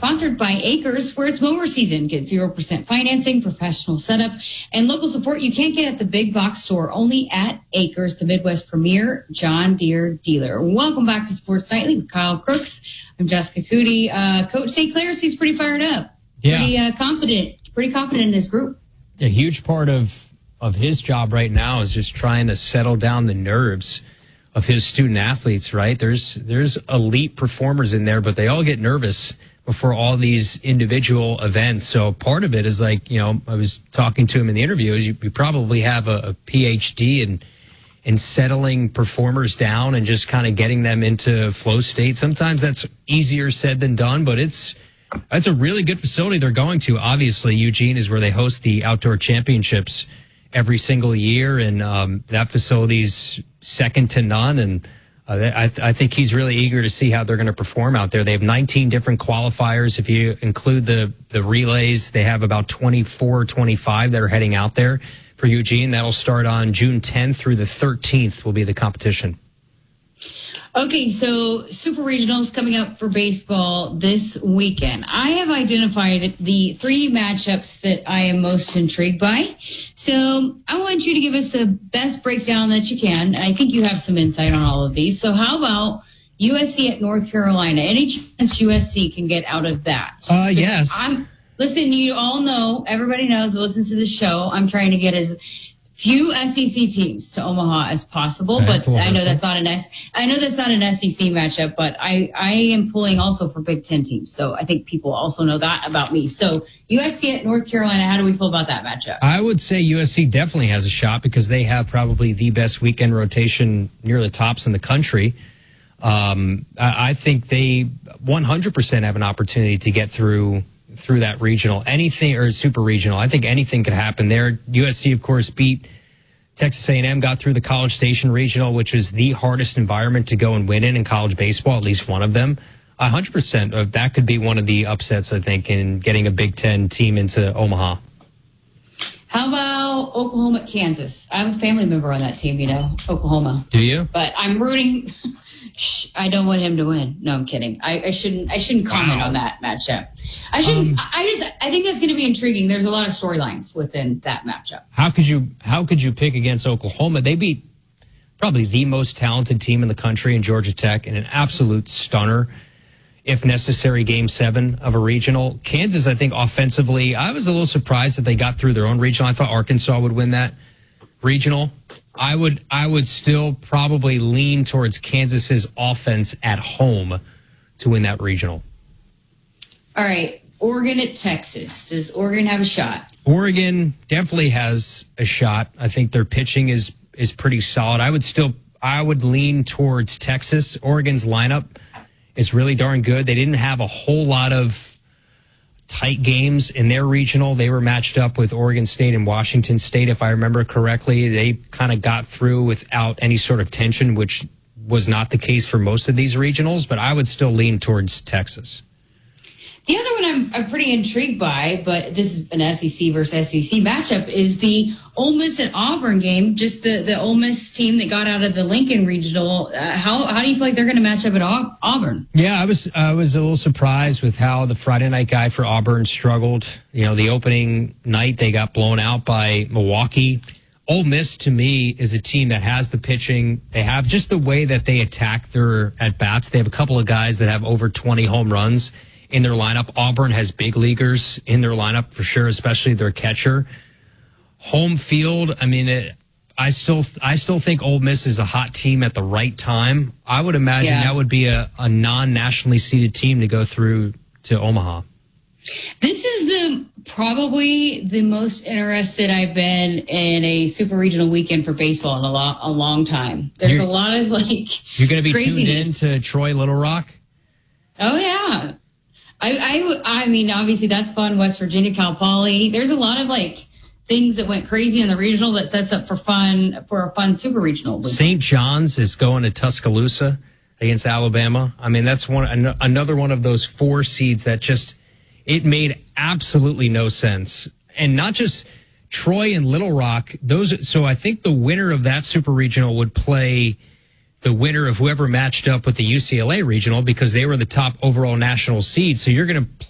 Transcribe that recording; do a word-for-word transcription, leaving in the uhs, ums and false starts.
sponsored by Acres, where it's mower season. Get zero percent financing, professional setup, and local support you can't get at the big box store, only at Acres, the Midwest premier John Deere dealer. Welcome back to Sports Nightly with Kyle Crooks. I'm Jessica Cootie. Uh, Coach Saint Clair seems pretty fired up. Yeah. Pretty uh, confident, pretty confident in his group. A huge part of, of his job right now is just trying to settle down the nerves of his student athletes, right? There's there's elite performers in there, but they all get nervous before all these individual events. So part of it is like, you know, I was talking to him in the interview, is you, you probably have a, a P H D in, in settling performers down and just kind of getting them into flow state. Sometimes that's easier said than done, but it's it's a really good facility they're going to. Obviously, Eugene is where they host the outdoor championships every single year, and um, that facility's second to none. And uh, I, th- I think he's really eager to see how they're going to perform out there. They have nineteen different qualifiers. If you include the, the relays, they have about twenty-four, twenty-five that are heading out there for Eugene. That'll start on June tenth through the thirteenth will be the competition. Okay, so Super Regionals coming up for baseball this weekend. I have identified the three matchups that I am most intrigued by. So I want you to give us the best breakdown that you can. I think you have some insight on all of these. So how about U S C at North Carolina? Any chance U S C can get out of that? Uh, yes. I'm, listen, you all know, everybody knows that listens to the show, I'm trying to get as few S E C teams to Omaha as possible, that's but I know that's not an S. I know that's not an S E C matchup, but I I am pulling also for Big Ten teams, so I think people also know that about me. So U S C at North Carolina, how do we feel about that matchup? I would say U S C definitely has a shot because they have probably the best weekend rotation near the tops in the country. Um, I, I think they one hundred percent have an opportunity to get through. through that regional, anything or super regional. I think anything could happen there. U S C, of course, beat Texas A and M, got through the College Station regional, which is the hardest environment to go and win in in college baseball, at least one of them. one hundred percent of that could be one of the upsets, I think, in getting a Big Ten team into Omaha. How about Oklahoma at Kansas? I have a family member on that team, you know, Oklahoma. Do you? But I'm rooting. I don't want him to win. No, I'm kidding. I, I shouldn't. I shouldn't comment Wow. on that matchup. I shouldn't. Um, I just. I think that's going to be intriguing. There's a lot of storylines within that matchup. How could you? How could you pick against Oklahoma? They beat probably the most talented team in the country in Georgia Tech in an absolute stunner, if necessary, game seven of a regional. Kansas, I think, offensively, I was a little surprised that they got through their own regional. I thought Arkansas would win that regional. I would I would still probably lean towards Kansas's offense at home to win that regional. All right, Oregon at Texas. Does Oregon have a shot? Oregon definitely has a shot. I think their pitching is is pretty solid. I would still I would lean towards Texas. Oregon's lineup is really darn good. They didn't have a whole lot of tight games in their regional. They were matched up with Oregon State and Washington State, if I remember correctly. They kind of got through without any sort of tension, which was not the case for most of these regionals, but I would still lean towards Texas. The other one I'm, I'm pretty intrigued by, but this is an S E C versus S E C matchup, is the Ole Miss at Auburn game. Just the, the Ole Miss team that got out of the Lincoln Regional. Uh, how how do you feel like they're going to match up at Au- Auburn? Yeah, I was I was a little surprised with how the Friday night guy for Auburn struggled. You know, the opening night they got blown out by Milwaukee. Ole Miss, to me, is a team that has the pitching. They have just the way that they attack their at-bats. They have a couple of guys that have over twenty home runs in their lineup. Auburn has big leaguers in their lineup for sure, especially their catcher. Home field, I mean, it, I still I still think Ole Miss is a hot team at the right time. I would imagine Yeah. that would be a, a non-nationally seeded team to go through to Omaha. This is the probably the most interested I've been in a super regional weekend for baseball in a, lo- a long time. There's You're- a lot of like You're going to be craziness. tuned in to Troy Little Rock? Oh yeah, I, I I mean obviously that's fun. West Virginia, Cal Poly. There's a lot of like things that went crazy in the regional that sets up for fun for a fun super regional weekend. Saint John's is going to Tuscaloosa against Alabama. I mean, that's one an- another one of those four seeds that just it made absolutely no sense. And not just Troy and Little Rock. Those. So I think the winner of that super regional would play the winner of whoever matched up with the U C L A regional because they were the top overall national seed. So you're going to